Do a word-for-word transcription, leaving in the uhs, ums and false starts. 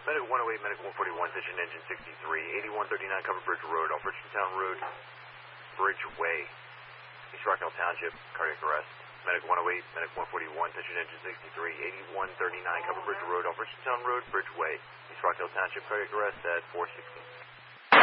Medic one oh eight, Medic one forty-one, Station Engine sixty-three, eighty-one thirty-nine Cover Bridge Road, off Richardstown Road, Bridgeway, East Rockville Township, cardiac arrest. Medic one oh eight, Medic one forty-one, Station Engine sixty-three, eighty-one thirty-nine Cover Bridge Road, off Richardstown Road, Bridgeway, East Rockville Township, cardiac arrest at four sixty.